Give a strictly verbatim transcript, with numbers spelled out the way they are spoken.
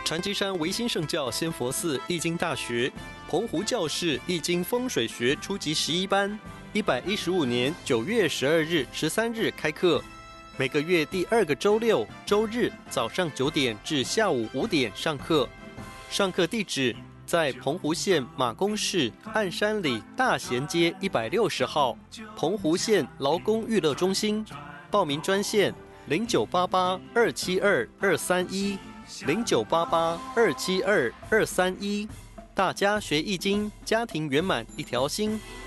传基山维新圣教仙佛寺易经大学澎湖教室易经风水学初级十一班，一百一十五年九月十二日、十三日开课，每个月第二个周六、周日早上九点至下午五点上课。上课地址在澎湖县马公市岸山里大贤街一百六十号，澎湖县劳工育乐中心。报名专线零九八八二七二二三一。零九八八二七二二三一，大家学易经，家庭圆满一条心。